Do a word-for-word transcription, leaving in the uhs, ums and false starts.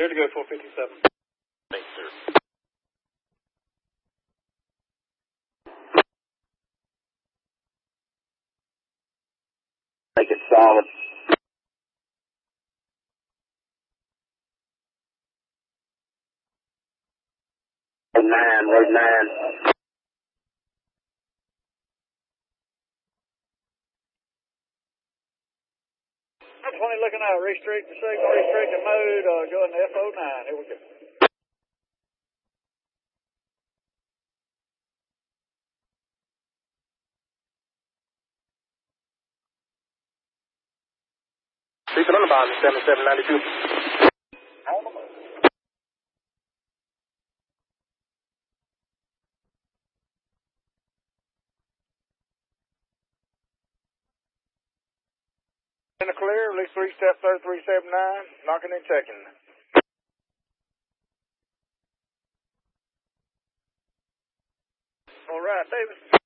Good to go, four fifty-seven. Thanks, sir. Make it solid. Road nine, road nine. twenty looking out, restrict the signal, restrict the mode, uh, going to F O nine. Here we go. Speaking on the bottom, seventy-seven ninety-two. On the move. In the clear, release three step thirty-three seventy-nine, knocking and checking. All right, Davis.